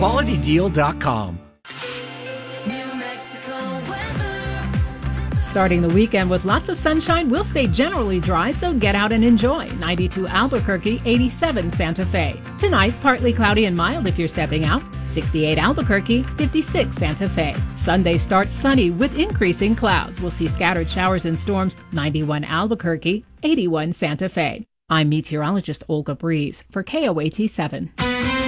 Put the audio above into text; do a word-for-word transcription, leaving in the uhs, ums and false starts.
quality deal dot com. Starting the weekend with lots of sunshine, we'll stay generally dry, so get out and enjoy. ninety-two Albuquerque, eighty-seven Santa Fe. Tonight, partly cloudy and mild if you're stepping out. sixty-eight Albuquerque, fifty-six Santa Fe. Sunday starts sunny with increasing clouds. We'll see scattered showers and storms. ninety-one Albuquerque, eighty-one Santa Fe. I'm meteorologist Olga Breeze for K O A T seven.